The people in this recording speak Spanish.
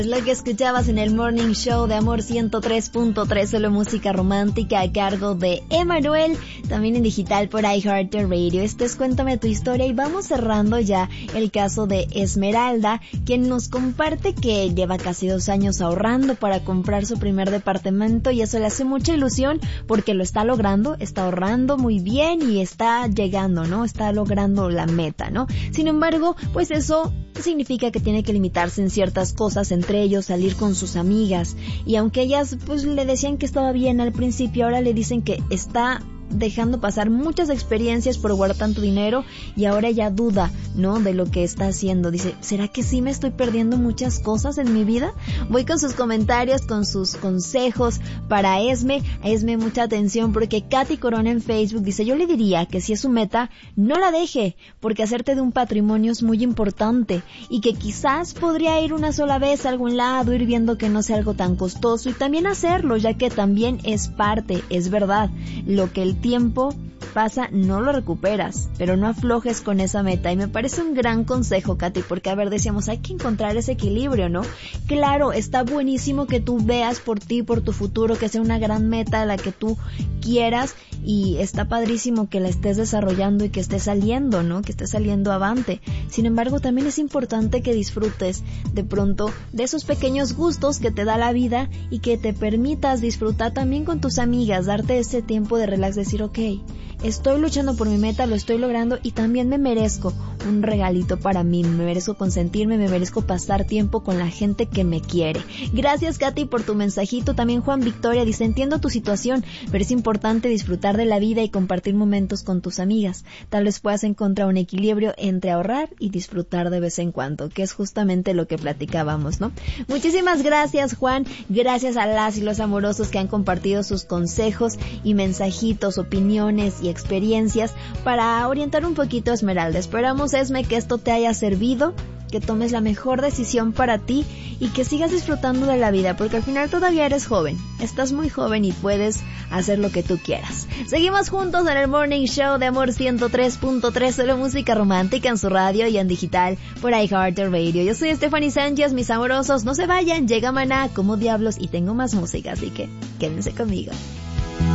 Es lo que escuchabas en el Morning Show de Amor 103.3, solo música romántica a cargo de Emanuel, también en digital por iHeartRadio. Esto es Cuéntame tu historia y vamos cerrando ya el caso de Esmeralda, quien nos comparte que lleva casi 2 años ahorrando para comprar su primer departamento y eso le hace mucha ilusión porque lo está logrando, está ahorrando muy bien y está llegando, ¿no? Está logrando la meta, ¿no? Sin embargo, pues eso significa que tiene que limitarse en ciertas cosas, entre ellos salir con sus amigas, y aunque ellas pues le decían que estaba bien al principio, ahora le dicen que está dejando pasar muchas experiencias por guardar tanto dinero y ahora ella duda, ¿no?, de lo que está haciendo. Dice, ¿será que sí me estoy perdiendo muchas cosas en mi vida? Voy con sus comentarios, con sus consejos para Esme. A Esme mucha atención porque Katy Corona en Facebook dice, yo le diría que si es su meta, no la deje, porque hacerte de un patrimonio es muy importante y que quizás podría ir una sola vez a algún lado, ir viendo que no sea algo tan costoso y también hacerlo, ya que también es parte, es verdad, lo que el tiempo pasa no lo recuperas, pero no aflojes con esa meta. Y me parece un gran consejo, Katy, porque a ver, decíamos, hay que encontrar ese equilibrio, ¿no? Claro, está buenísimo que tú veas por ti, por tu futuro, que sea una gran meta la que tú quieras y está padrísimo que la estés desarrollando y que esté saliendo, ¿no? Que esté saliendo avante. Sin embargo, también es importante que disfrutes de pronto de esos pequeños gustos que te da la vida y que te permitas disfrutar también con tus amigas, darte ese tiempo de relax, decir, ok, estoy luchando por mi meta, lo estoy logrando y también me merezco un regalito para mí, me merezco consentirme, me merezco pasar tiempo con la gente que me quiere. Gracias, Katy, por tu mensajito. También Juan Victoria dice, entiendo tu situación, pero es importante disfrutar de la vida y compartir momentos con tus amigas. Tal vez puedas encontrar un equilibrio entre ahorrar y disfrutar de vez en cuando, que es justamente lo que platicábamos, ¿no? Muchísimas gracias, Juan. Gracias a las y los amorosos que han compartido sus consejos y mensajitos, opiniones y experiencias para orientar un poquito a Esmeralda. Esperamos, Esme, que esto te haya servido, que tomes la mejor decisión para ti y que sigas disfrutando de la vida, porque al final todavía eres joven, estás muy joven y puedes hacer lo que tú quieras. Seguimos juntos en el Morning Show de Amor 103.3, solo música romántica en su radio y en digital por iHeartRadio. Yo soy Stephanie Sánchez, mis amorosos, no se vayan, llega Maná, como diablos, y tengo más música, así que quédense conmigo.